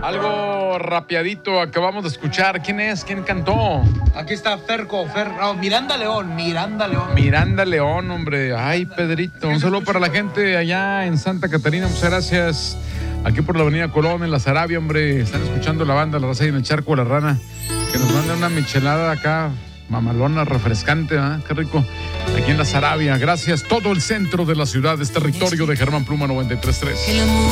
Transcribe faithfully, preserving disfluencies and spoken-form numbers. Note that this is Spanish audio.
Algo rapiadito acabamos de escuchar. ¿Quién es? ¿Quién cantó? Aquí está Ferco, Fer, no, Miranda León, Miranda León. Miranda León, hombre. Ay, Pedrito. Un saludo para la gente allá en Santa Catarina. Muchas gracias. Aquí por la avenida Colón, en la Sarabia, hombre. Están escuchando la banda, la raza y en el Charco de la Rana. Que nos manda una michelada acá, mamalona, refrescante, ¿eh? Qué rico. Aquí en la Sarabia. Gracias. Todo el centro de la ciudad es territorio de Germán Pluma noventa y tres punto tres.